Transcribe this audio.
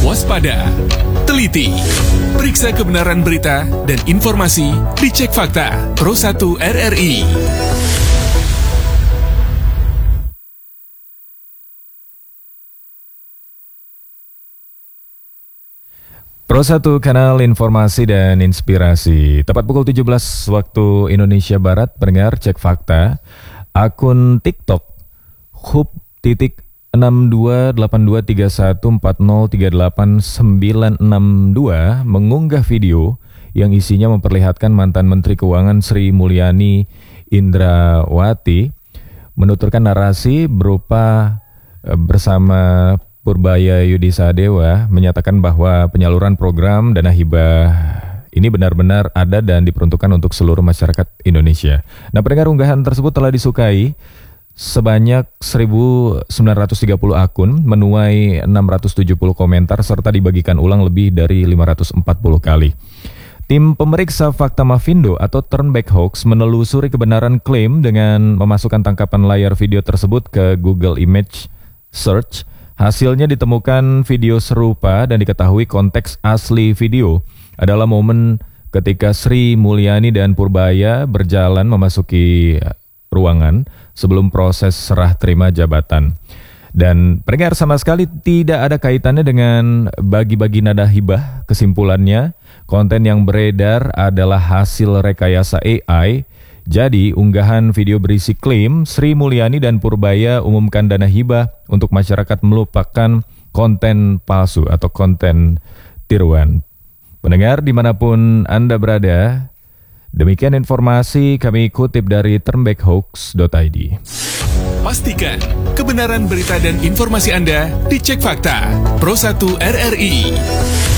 waspada, teliti, periksa kebenaran berita dan informasi, dicek fakta. Pro 1 RRI. Pro 1 kanal informasi dan inspirasi. Tepat pukul 17 waktu Indonesia Barat, pendengar cek fakta. Akun TikTok hub.62823140389662 mengunggah video yang isinya memperlihatkan mantan Menteri Keuangan Sri Mulyani Indrawati menuturkan narasi berupa bersama Purbaya Yudisadewa menyatakan bahwa penyaluran program dana hibah ini benar-benar ada dan diperuntukkan untuk seluruh masyarakat Indonesia. Nah, pendengar, unggahan tersebut telah disukai sebanyak 1.930 akun, menuai 670 komentar, serta dibagikan ulang lebih dari 540 kali. Tim pemeriksa fakta Mavindo atau Turnback Hoax menelusuri kebenaran klaim dengan memasukkan tangkapan layar video tersebut ke Google Image Search. Hasilnya ditemukan video serupa dan diketahui konteks asli video adalah momen ketika Sri Mulyani dan Purbaya berjalan memasuki ruangan sebelum proses serah terima jabatan. Dan pendengar, sama sekali tidak ada kaitannya dengan bagi-bagi nada hibah. Kesimpulannya, konten yang beredar adalah hasil rekayasa AI. Jadi, unggahan video berisi klaim Sri Mulyani dan Purbaya umumkan dana hibah untuk masyarakat melupakan konten palsu atau konten tiruan. Pendengar dimanapun Anda berada, demikian informasi kami kutip dari turnbackhoax.id. Pastikan kebenaran berita dan informasi Anda dicek fakta. Pro 1 RRI.